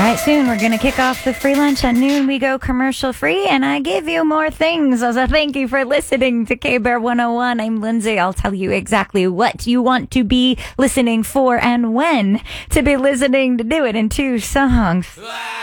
right, soon we're going to kick off the free lunch. At noon, we go commercial free, and I give you more things as a thank you for listening to K-Bear 101. I'm Lindsay. I'll tell you exactly what you want to be listening for and when to be listening to do it in 2 songs.